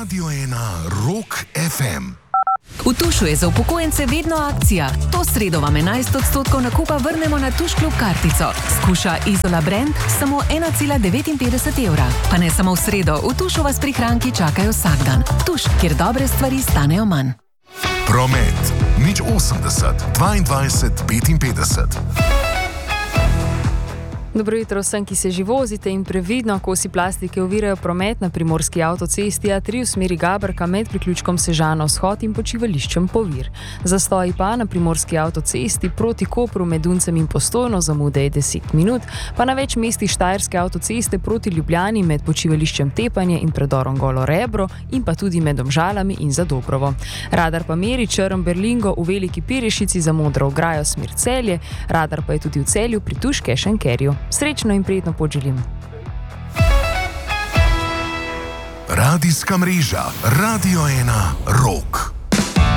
Radio 1 Rock FM. V Tušu je za upokojence vedno akcija. To sredo vam 11% nakupa vrnemo na Tuš Klub kartico. Skuša Izola Brand samo 1,59 evra. Pa ne samo v sredo, v Tušu vas prihranki čakajo vsak dan. Tuš, kjer dobre stvari stanejo manj. Promet 080 22 55. Dobro jutro vsem, ki se že vozite in previdno, kosi plastike ovirajo promet na primorski avtocesti A3 v smeri Gabrka med priključkom Sežana vzhod in počivališčem Povir. Zastoji pa na primorski avtocesti proti Kopru med Duncem in Postojno zamude je 10 minut, pa na več mestih Štajerske avtoceste proti Ljubljani med počivališčem Tepanje in predorom Golo Rebro in pa tudi med Domžalami in Zadobrovo. Radar pa meri Črn Berlingo v Veliki Pirešici za Modro ograjo smer Celje, radar pa je tudi v Celju pri Tuške Šenkerju. Srečno in prijetno pot želim. Radijska mreža Radio 1 Rock.